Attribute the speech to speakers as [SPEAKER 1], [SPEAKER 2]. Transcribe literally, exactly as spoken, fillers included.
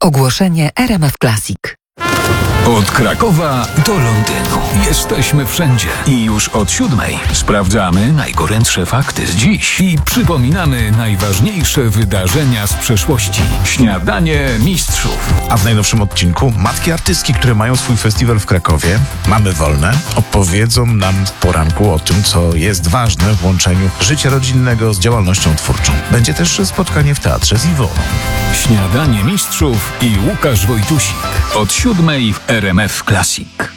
[SPEAKER 1] Ogłoszenie R M F Classic.
[SPEAKER 2] Od Krakowa do Londynu. Jesteśmy wszędzie. I już od siódmej sprawdzamy najgorętsze fakty z dziś i przypominamy najważniejsze wydarzenia z przeszłości. Śniadanie mistrzów.
[SPEAKER 3] A w najnowszym odcinku matki artystki, które mają swój festiwal w Krakowie, mamy wolne, opowiedzą nam w poranku o tym, co jest ważne w łączeniu życia rodzinnego z działalnością twórczą. Będzie też spotkanie w teatrze z Iwoną.
[SPEAKER 2] Śniadanie mistrzów i Łukasz Wojtusik. Od siódmej w R M F Classic.